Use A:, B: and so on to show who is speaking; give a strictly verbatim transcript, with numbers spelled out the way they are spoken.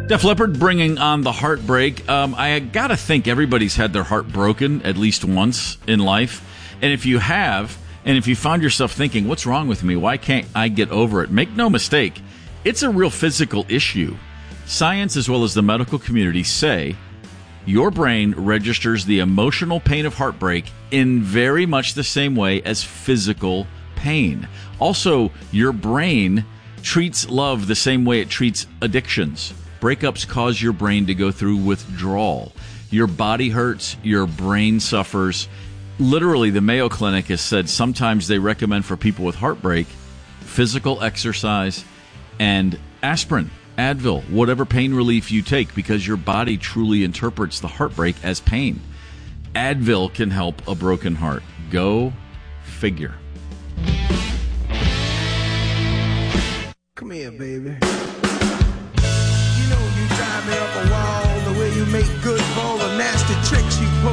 A: Def Leppard bringing on the heartbreak. Um, I got to think everybody's had their heart broken at least once in life. And if you have, and if you found yourself thinking, what's wrong with me? Why can't I get over it? Make no mistake, it's a real physical issue. Science as well as the medical community say your brain registers the emotional pain of heartbreak in very much the same way as physical pain. Also, your brain treats love the same way it treats addictions. Breakups cause your brain to go through withdrawal. Your body hurts, your brain suffers. Literally, the Mayo Clinic has said sometimes they recommend for people with heartbreak physical exercise and aspirin, Advil, whatever pain relief you take, because your body truly interprets the heartbreak as pain. Advil can help a broken heart. Go figure.
B: Come here, baby. You know you drive me up a wall the way you make good for all the nasty tricks you pull.